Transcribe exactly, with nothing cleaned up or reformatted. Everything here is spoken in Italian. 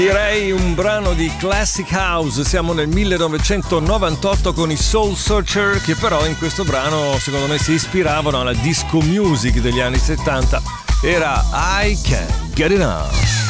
Direi un brano di Classic House, siamo nel millenovecentonovantotto con i Soul Searcher, che però in questo brano secondo me si ispiravano alla disco music degli anni settanta. Era I Can't Get Enough.